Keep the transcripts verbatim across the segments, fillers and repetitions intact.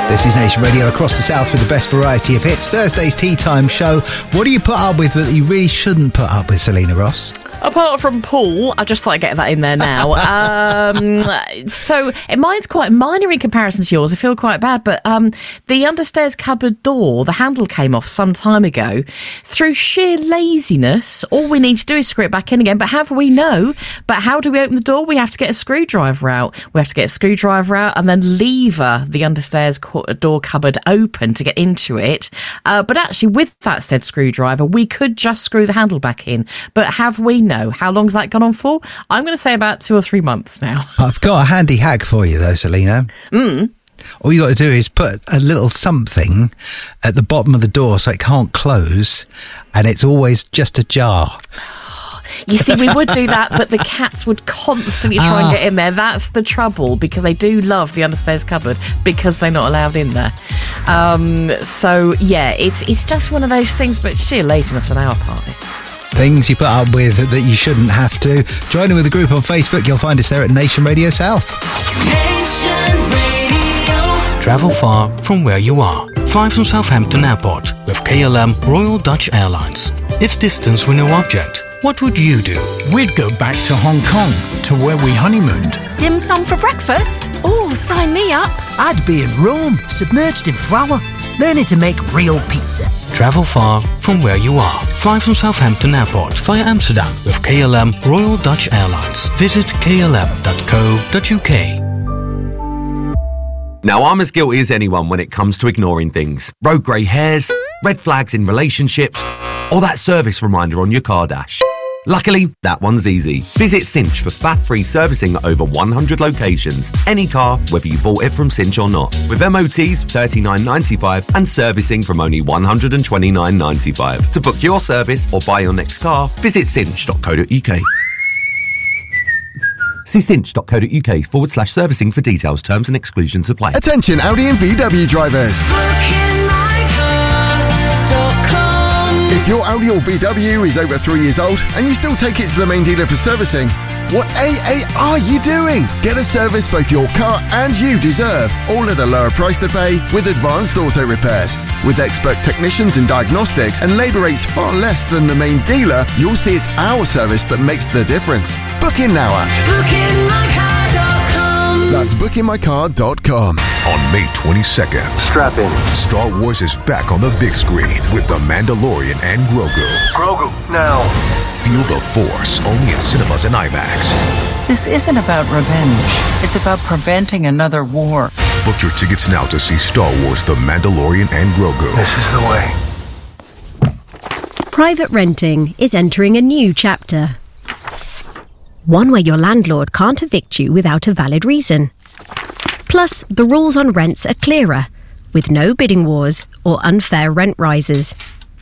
This is Nation Radio across the south with the best variety of hits. Thursday's Tea Time Show. What do you put up with that you really shouldn't put up with, Selena Ross? Apart from Paul, I just thought I'd get that in there now. um, so mine's quite minor in comparison to yours. I feel quite bad, but um, the understairs cupboard door, the handle came off some time ago. Through sheer laziness, all we need to do is screw it back in again. But how do we know? But how do we open the door? We have to get a screwdriver out. We have to get a screwdriver out and then lever the understairs door cupboard open to get into it. Uh, but actually, with that said screwdriver, we could just screw the handle back in. But have we? No. How long's that gone on for? I'm going to say about two or three months now. I've got a handy hack for you though, Selena. Mm. All you got to do is put a little something at the bottom of the door so it can't close, and it's always just ajar. You see, we would do that, but the cats would constantly try and get in there. That's the trouble, because they do love the understairs cupboard because they're not allowed in there. Um, so, yeah, it's it's just one of those things, but sheer laziness on our part. Things you put up with that you shouldn't have to. Join in with the group on Facebook. You'll find us there at Nation Radio South. Nation Radio. Travel far from where you are. Fly from Southampton Airport with K L M Royal Dutch Airlines. If distance were no object, what would you do? We'd go back to Hong Kong, to where we honeymooned. Dim sum for breakfast? Oh, sign me up. I'd be in Rome, submerged in flour, learning to make real pizza. Travel far from where you are. Fly from Southampton Airport via Amsterdam with K L M Royal Dutch Airlines. Visit k l m dot co dot u k. Now, I'm as guilty as anyone when it comes to ignoring things. Road grey hairs, red flags in relationships, or that service reminder on your car dash. Luckily, that one's easy. Visit Cinch for fat-free servicing at over one hundred locations. Any car, whether you bought it from Cinch or not. With M O Ts thirty-nine ninety-five and servicing from only one hundred twenty-nine ninety-five. To book your service or buy your next car, visit cinch dot co dot u k. See cinch dot co dot u k forward slash servicing for details, terms and exclusions apply. Attention Audi and V W drivers. If your Audi or V W is over three years old and you still take it to the main dealer for servicing, what A A are you doing? Get a service both your car and you deserve, all at a lower price to pay with Advanced Auto Repairs. With expert technicians and diagnostics and labour rates far less than the main dealer, you'll see it's our service that makes the difference. Book in now at booking my car dot com. That's booking my car dot com. On May twenty-second, strap in. Star Wars is back on the big screen with The Mandalorian and Grogu. Grogu, now. Feel the Force, only in cinemas and IMAX. This isn't about revenge. It's about preventing another war. Book your tickets now to see Star Wars The Mandalorian and Grogu. This is the way. Private renting is entering a new chapter. One where your landlord can't evict you without a valid reason. Plus, the rules on rents are clearer, with no bidding wars or unfair rent rises.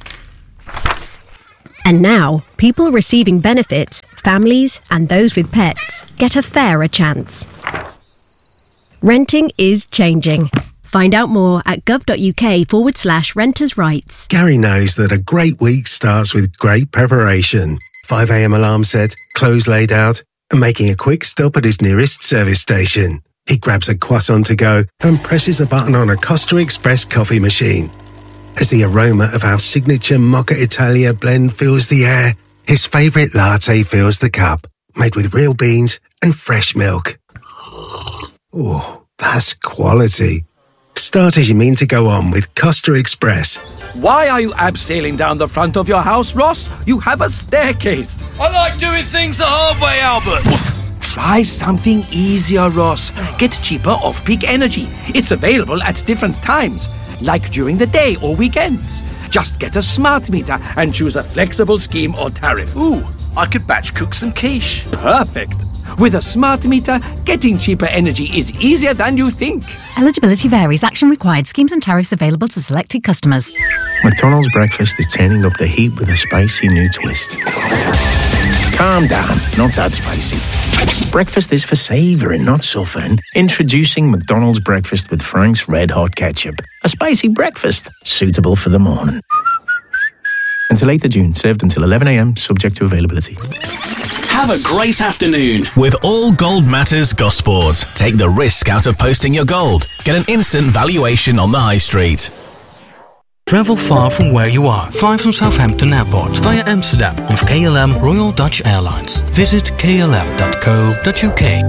And now, people receiving benefits, families and those with pets, get a fairer chance. Renting is changing. Find out more at gov.uk forward slash renters' rights. Gary knows that a great week starts with great preparation. five a.m. alarm set, clothes laid out, and making a quick stop at his nearest service station. He grabs a croissant to go and presses a button on a Costa Express coffee machine. As the aroma of our signature Mocha Italia blend fills the air, his favourite latte fills the cup, made with real beans and fresh milk. Oh, that's quality. Start as you mean to go on with Costa Express. Why are you abseiling down the front of your house, Ross? You have a staircase. I like doing things the hard way, Albert. Try something easier, Ross. Get cheaper off-peak energy. It's available at different times, like during the day or weekends. Just get a smart meter and choose a flexible scheme or tariff. Ooh, I could batch cook some quiche. Perfect. With a smart meter, getting cheaper energy is easier than you think. Eligibility varies. Action required. Schemes and tariffs available to selected customers. McDonald's breakfast is turning up the heat with a spicy new twist. Calm down, not that spicy. Breakfast is for savouring, not suffering. Introducing McDonald's breakfast with Frank's Red Hot Ketchup. A spicy breakfast, suitable for the morning. Until eighth of June, served until eleven a.m, subject to availability. Have a great afternoon with All Gold Matters Gosport. Take the risk out of posting your gold. Get an instant valuation on the high street. Travel far from where you are. Fly from Southampton Airport via Amsterdam with K L M Royal Dutch Airlines. Visit k l m dot co dot u k.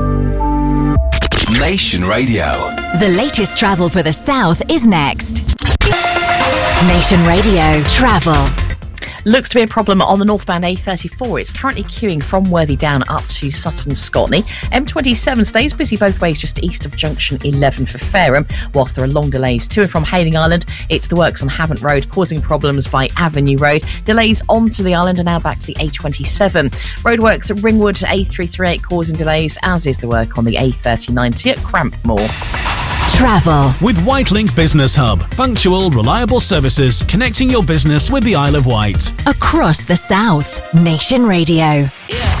Nation Radio. The latest travel for the South is next. Nation Radio Travel. Looks to be a problem on the northbound A thirty-four. It's currently queuing from Worthy Down up to Sutton Scotney. M twenty-seven stays busy both ways just east of junction eleven for Fareham, whilst there are long delays to and from Hayling Island. It's the works on Havant Road causing problems by Avenue Road. Delays onto the island and now back to the A twenty-seven. Roadworks at Ringwood A three thirty-eight causing delays, as is the work on the A thirty ninety at Crampmore. Travel with Whitelink Business Hub. Punctual, reliable services connecting your business with the Isle of Wight. Across the South. Nation Radio.